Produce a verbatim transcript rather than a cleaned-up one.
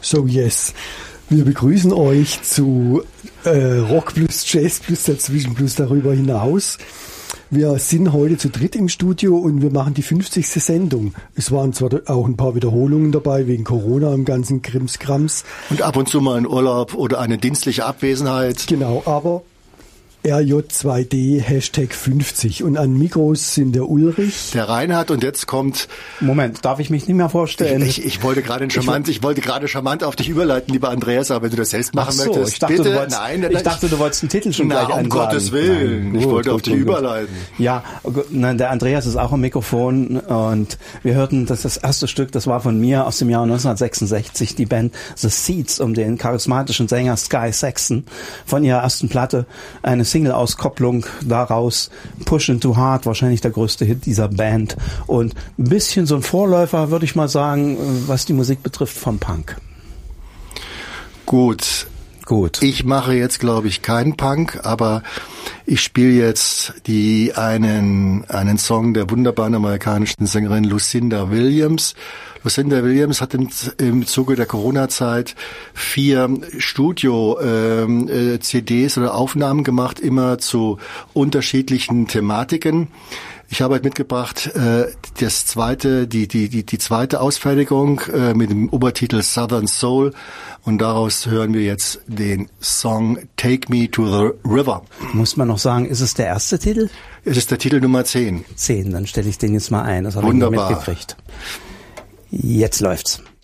So yes, wir begrüßen euch zu äh, Rock plus Jazz plus dazwischen plus darüber hinaus. Wir sind heute zu dritt im Studio und wir machen die fünfzigste Sendung. Es waren zwar auch ein paar Wiederholungen dabei wegen Corona im ganzen Krimskrams. Und ab und zu mal ein Urlaub oder eine dienstliche Abwesenheit. Genau, aber R J zwei D Hashtag fünfzig. Und an Mikros sind der Ulrich. Der Reinhard und jetzt kommt... Moment, darf ich mich nicht mehr vorstellen? Ich, ich, ich wollte gerade charmant, ich, ich wollte gerade charmant auf dich überleiten, lieber Andreas, aber wenn du das selbst machen Ach so, möchtest, ich dachte, bitte, du wolltest, nein, ich dachte, du wolltest den Titel schon na, gleich um ansagen. Gottes Willen, Nein, ich gut, wollte gut, auf dich gut, überleiten. Ja, nein, der Andreas ist auch am Mikrofon und wir hörten, das das erste Stück, das war von mir aus dem Jahr neunzehnhundertsechsundsechzig, die Band The Seeds um den charismatischen Sänger Sky Saxon von ihrer ersten Platte, eine Single-Auskopplung daraus, Pushin' Too Hard, wahrscheinlich der größte Hit dieser Band und ein bisschen so ein Vorläufer, würde ich mal sagen, was die Musik betrifft, vom Punk. Gut. Gut. Ich mache jetzt, glaube ich, keinen Punk, aber ich spiele jetzt die einen einen Song der wunderbaren amerikanischen Sängerin Lucinda Williams. Lucinda Williams hat im, im Zuge der Corona-Zeit vier Studio-C Ds ähm, oder Aufnahmen gemacht, immer zu unterschiedlichen Thematiken. Ich habe halt mitgebracht äh, das zweite, die die die die zweite Ausfertigung äh, mit dem Obertitel Southern Soul und daraus hören wir jetzt den Song Take Me to the River. Muss man noch sagen, ist es der erste Titel? Es ist der Titel Nummer zehn. zehn, dann stelle ich den jetzt mal ein. Das habe ich Wunderbar. nicht mitgekriegt. Jetzt läuft's.